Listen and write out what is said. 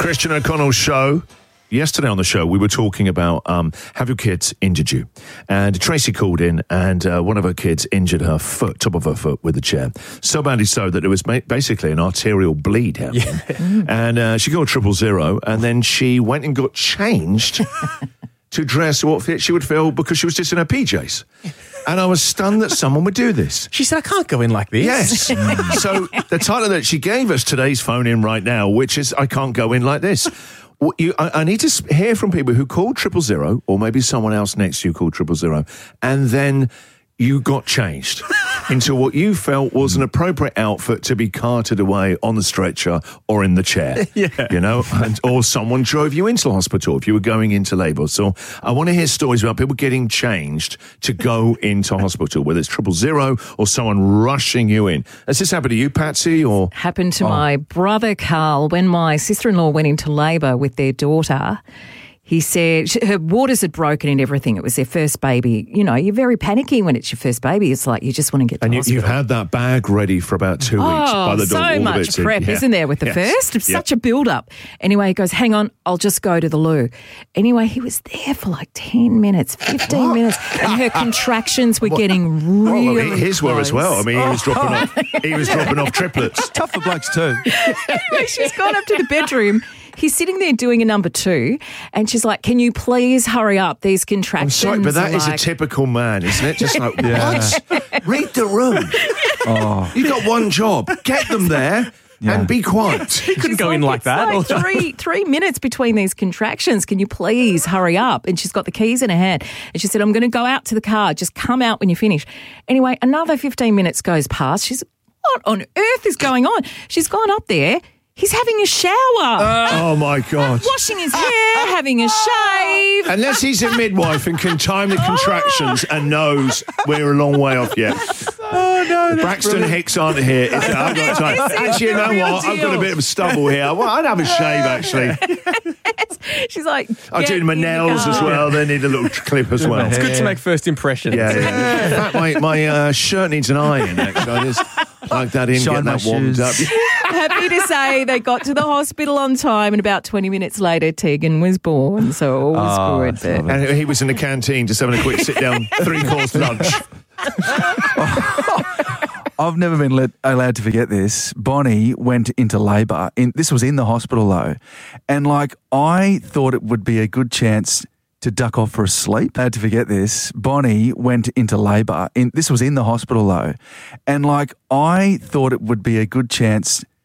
Christian O'Connell's show. Yesterday on the show, we were talking about have your kids injured you? And Tracy called in and one of her kids injured her foot, top of her foot, with a chair. So badly so that it was basically an arterial bleed happening. Yeah. And she called 000 and then she went and got changed to dress what fit she would feel because she was just in her PJs. And I was stunned that someone would do this. She said, I can't go in like this. Yes. So the title that she gave us, today's phone in right now, which is I can't go in like this. I need to hear from people who called 000 or maybe someone else next to you called 000 and then you got changed into what you felt was an appropriate outfit to be carted away on the stretcher or in the chair. Yeah. You know, or someone drove you into the hospital if you were going into labour. So I want to hear stories about people getting changed to go into hospital, whether it's 000 or someone rushing you in. Has this happened to you, Patsy? Or happened to my brother, Carl, when my sister-in-law went into labour with their daughter. He said her waters had broken and everything. It was their first baby. You know, you're very panicky when it's your first baby. It's like you just want to get to hospital. You've had that bag ready for about 2 weeks. By the door, so much prep, isn't there, with the first? It's such a build-up. Anyway, he goes, hang on, I'll just go to the loo. Anyway, he was there for like 10 minutes, 15 minutes, and her contractions were getting really his were as well. I mean, he was dropping off triplets. Tough for blokes too. Anyway, she's gone up to the bedroom. He's sitting there doing a number 2, and she's like, can you please hurry up? These contractions. I'm sorry, but that is a typical man, isn't it? Just like, what? Read the room. You've got one job. Get them there and be quiet. He couldn't go in like that. Like 3 minutes between these contractions. Can you please hurry up? And she's got the keys in her hand. And she said, I'm going to go out to the car. Just come out when you finish. Anyway, another 15 minutes goes past. She's, what on earth is going on? She's gone up there. He's having a shower. Oh, my God. Washing his hair, having a shave. Unless he's a midwife and can time the contractions and knows we're a long way off yet. Oh, no. Braxton Hicks aren't here. I've got time. Actually, you know what? I've got a bit of a stubble here. Well, I'd have a shave, actually. She's like, I'm doing my nails as well. They need a little clip as well. It's good to make first impressions. Yeah. In fact, my shirt needs an iron, actually. I just plug that in, get that warmed up. Happy to say they got to the hospital on time, and about 20 minutes later, Tegan was born. So all was good. And he was in the canteen just having a quick sit-down 3-course lunch. I've never been allowed to forget this. Bonnie went into labour. This was in the hospital, though. And, I thought it would be a good chance to duck off for a sleep. I had to forget this. Bonnie went into labour. This was in the hospital, though. And, I thought it would be a good chance